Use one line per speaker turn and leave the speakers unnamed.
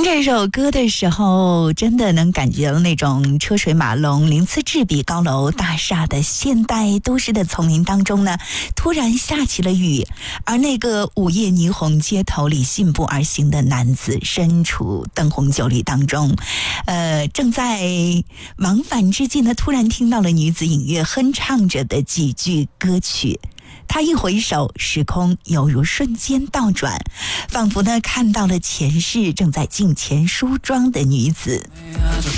这首歌的时候，真的能感觉到那种车水马龙、鳞次栉比、高楼大厦的现代都市的丛林当中呢，突然下起了雨，而那个午夜霓虹街头里信步而行的男子，身处灯红酒绿当中，正在往返之际呢，突然听到了女子隐约哼唱着的几句歌曲。他一回首，时空犹如瞬间倒转，仿佛呢看到了前世正在镜前梳妆的女子。